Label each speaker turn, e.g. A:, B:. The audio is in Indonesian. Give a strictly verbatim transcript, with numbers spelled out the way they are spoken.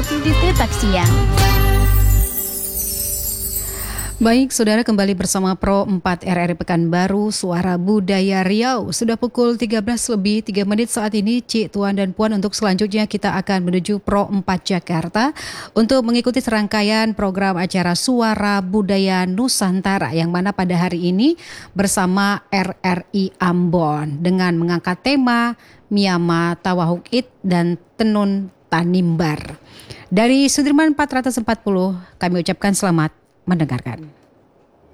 A: waktu di Tetak Siang.
B: Baik, saudara, kembali bersama Pro empat R R I Pekanbaru, Suara Budaya Riau. Sudah pukul tiga belas lebih tiga menit saat ini, Cik, Tuan, dan Puan. Untuk selanjutnya kita akan menuju Pro empat Jakarta untuk mengikuti serangkaian program acara Suara Budaya Nusantara, yang mana pada hari ini bersama R R I Ambon dengan mengangkat tema Miyama Tawahuk It dan Tenun Tanimbar. Dari Sudirman empat ratus empat puluh, kami ucapkan selamat mendengarkan.